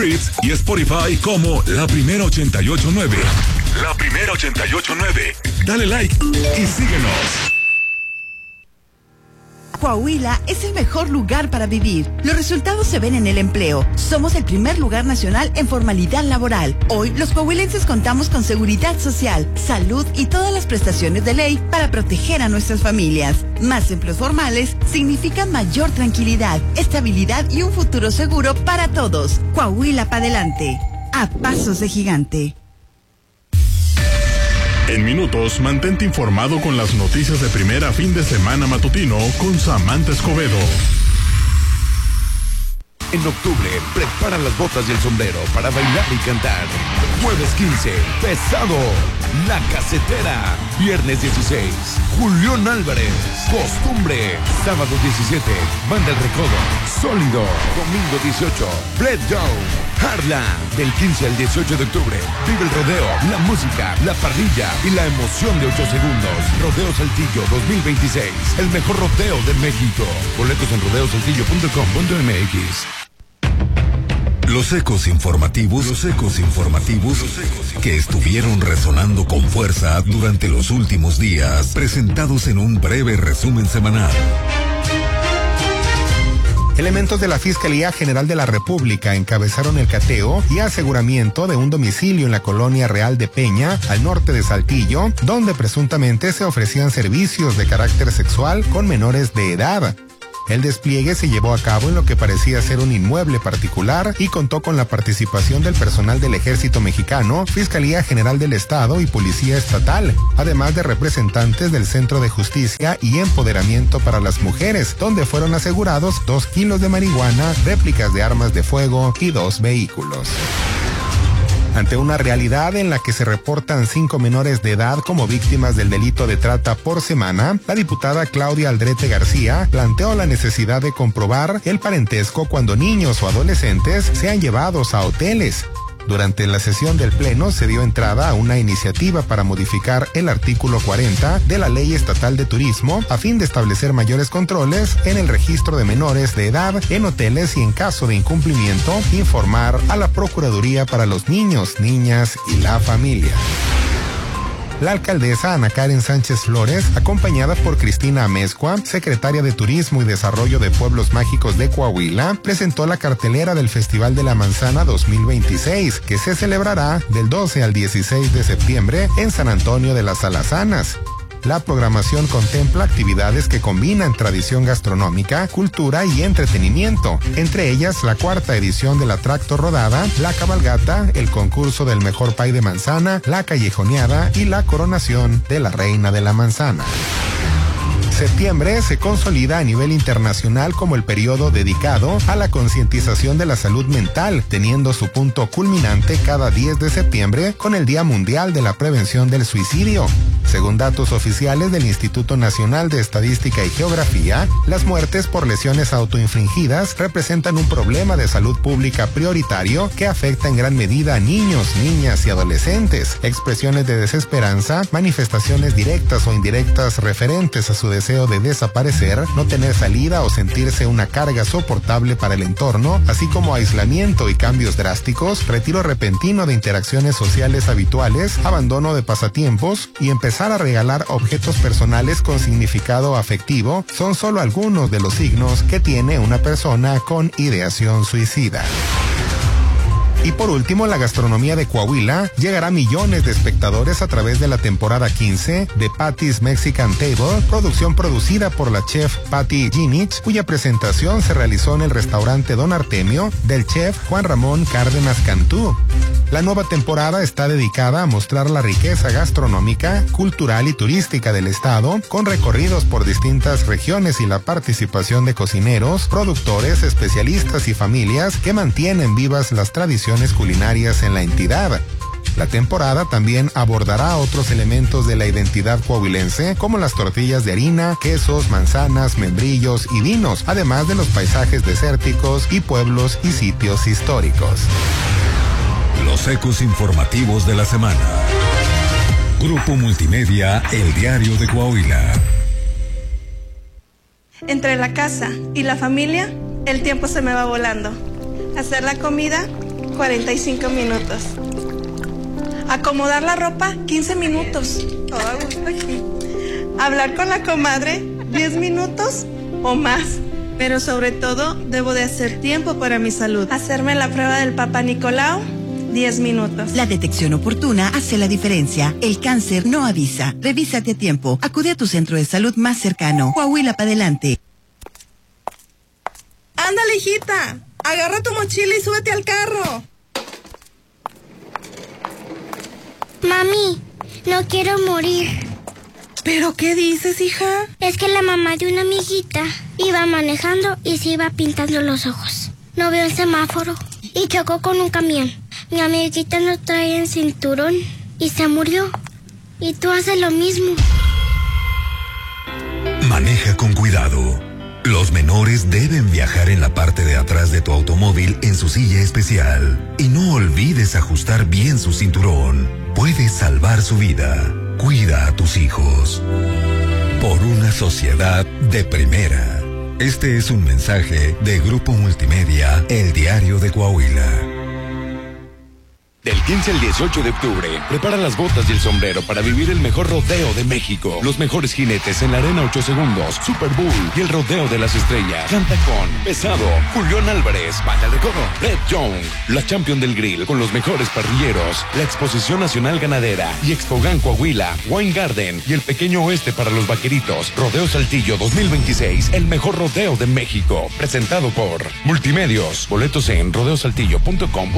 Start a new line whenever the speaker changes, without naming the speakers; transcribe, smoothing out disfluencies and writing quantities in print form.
Goodreads y Spotify como La Primera 889. La Primera 889. Dale like y síguenos.
Coahuila es el mejor lugar para vivir. Los resultados se ven en el empleo. Somos el primer lugar nacional en formalidad laboral. Hoy, los coahuilenses contamos con seguridad social, salud y todas las prestaciones de ley para proteger a nuestras familias. Más empleos formales significan mayor tranquilidad, estabilidad y un futuro seguro para todos. Coahuila para adelante. A pasos de gigante.
En minutos, mantente informado con las noticias de primera fin de semana matutino con Samantha Escobedo.
En octubre, prepara las botas y el sombrero para bailar y cantar. Jueves 15, Pesado, La Casetera. Viernes 16, Julián Álvarez, Costumbre. Sábado 17, Banda El Recodo, Sólido. Domingo 18, Fred Down, Harla. Del 15 al 18 de octubre, vive el rodeo, la música, la parrilla y la emoción de 8 segundos. Rodeo Saltillo 2026, el mejor rodeo de México. Boletos en rodeosaltillo.com.mx.
Los ecos informativos que estuvieron resonando con fuerza durante los últimos días, presentados en un breve resumen semanal.
Elementos de la Fiscalía General de la República encabezaron el cateo y aseguramiento de un domicilio en la colonia Real de Peña, al norte de Saltillo, donde presuntamente se ofrecían servicios de carácter sexual con menores de edad. El despliegue se llevó a cabo en lo que parecía ser un inmueble particular y contó con la participación del personal del Ejército Mexicano, Fiscalía General del Estado y Policía Estatal, además de representantes del Centro de Justicia y Empoderamiento para las Mujeres, donde fueron asegurados 2 kilos de marihuana, réplicas de armas de fuego y 2 vehículos. Ante una realidad en la que se reportan 5 menores de edad como víctimas del delito de trata por semana, la diputada Claudia Aldrete García planteó la necesidad de comprobar el parentesco cuando niños o adolescentes sean llevados a hoteles. Durante la sesión del Pleno se dio entrada a una iniciativa para modificar el artículo 40 de la Ley Estatal de Turismo a fin de establecer mayores controles en el registro de menores de edad en hoteles y, en caso de incumplimiento, informar a la Procuraduría para los Niños, Niñas y la Familia. La alcaldesa Ana Karen Sánchez Flores, acompañada por Cristina Amezcua, secretaria de Turismo y Desarrollo de Pueblos Mágicos de Coahuila, presentó la cartelera del Festival de la Manzana 2026, que se celebrará del 12 al 16 de septiembre en San Antonio de las Alazanas. La programación contempla actividades que combinan tradición gastronómica, cultura y entretenimiento, entre ellas la 4ª edición de la Tracto Rodada, la cabalgata, el concurso del mejor pay de manzana, la callejoneada y la coronación de la Reina de la Manzana. Septiembre se consolida a nivel internacional como el periodo dedicado a la concientización de la salud mental, teniendo su punto culminante cada 10 de septiembre con el Día Mundial de la Prevención del Suicidio. Según datos oficiales del Instituto Nacional de Estadística y Geografía, las muertes por lesiones autoinfligidas representan un problema de salud pública prioritario que afecta en gran medida a niños, niñas y adolescentes. Expresiones de desesperanza, manifestaciones directas o indirectas referentes a su deseo de desaparecer, no tener salida o sentirse una carga soportable para el entorno, así como aislamiento y cambios drásticos, retiro repentino de interacciones sociales habituales, abandono de pasatiempos y empezar a regalar objetos personales con significado afectivo, son solo algunos de los signos que tiene una persona con ideación suicida. Y por último, la gastronomía de Coahuila llegará a millones de espectadores a través de la temporada 15 de Patty's Mexican Table, producción producida por la chef Patty Ginich, cuya presentación se realizó en el restaurante Don Artemio del chef Juan Ramón Cárdenas Cantú. La nueva temporada está dedicada a mostrar la riqueza gastronómica, cultural y turística del estado, con recorridos por distintas regiones y la participación de cocineros, productores, especialistas y familias que mantienen vivas las tradiciones culinarias en la entidad. La temporada también abordará otros elementos de la identidad coahuilense, como las tortillas de harina, quesos, manzanas, membrillos y vinos, además de los paisajes desérticos y pueblos y sitios históricos.
Los ecos informativos de la semana. Grupo Multimedia, El Diario de Coahuila.
Entre la casa y la familia, el tiempo se me va volando. Hacer la comida, 45 minutos. Acomodar la ropa, 15 minutos. Todo a gusto aquí. Hablar con la comadre, 10 minutos o más. Pero sobre todo, debo de hacer tiempo para mi salud. Hacerme la prueba del Papa Nicolau, 10 minutos.
La detección oportuna hace la diferencia. El cáncer no avisa. Revísate a tiempo. Acude a tu centro de salud más cercano. Coahuila para adelante.
Ándale, hijita. Agarra tu mochila y súbete al carro.
Mami, no quiero morir.
¿Pero qué dices, hija?
Es que la mamá de una amiguita iba manejando y se iba pintando los ojos. No vio el semáforo y chocó con un camión. Mi amiguita no traía el cinturón y se murió. Y tú haces lo mismo.
Maneja con cuidado. Los menores deben viajar en la parte de atrás de tu automóvil en su silla especial. Y no olvides ajustar bien su cinturón. Puedes salvar su vida. Cuida a tus hijos. Por una sociedad de primera. Este es un mensaje de Grupo Multimedia, El Diario de Coahuila.
Del 15 al 18 de octubre, prepara las botas y el sombrero para vivir el mejor rodeo de México. Los mejores jinetes en la Arena 8 Segundos, Super Bowl y el Rodeo de las Estrellas. Canta con Pesado, Julián Álvarez, Banda de Recodo, Red Young, la Champion del Grill con los mejores parrilleros, la Exposición Nacional Ganadera y Expogan Coahuila, Wine Garden y el Pequeño Oeste para los Vaqueritos. Rodeo Saltillo 2026, el mejor rodeo de México. Presentado por Multimedios. Boletos en rodeosaltillo.com.